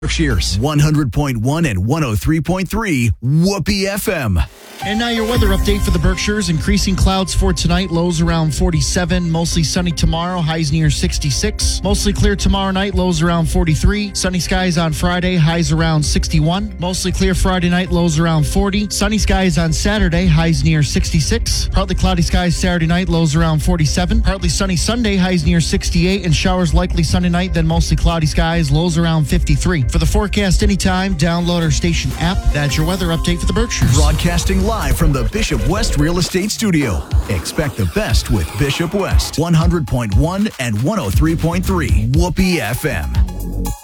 Berkshire's 100.1 and 103.3 Whoopee FM. And now your weather update for the Berkshires. Increasing clouds for tonight, lows around 47. Mostly sunny tomorrow, highs near 66. Mostly clear tomorrow night, lows around 43. Sunny skies on Friday, highs around 61. Mostly clear Friday night, lows around 40. Sunny skies on Saturday, highs near 66. Partly cloudy skies Saturday night, lows around 47. Partly sunny Sunday, highs near 68. And showers likely Sunday night, then mostly cloudy skies, lows around 53. For the forecast anytime, download our station app. That's your weather update for the Berkshires. Broadcasting live from the Bishop West Real Estate Studio. Expect the best with Bishop West. 100.1 and 103.3 Whoopee FM.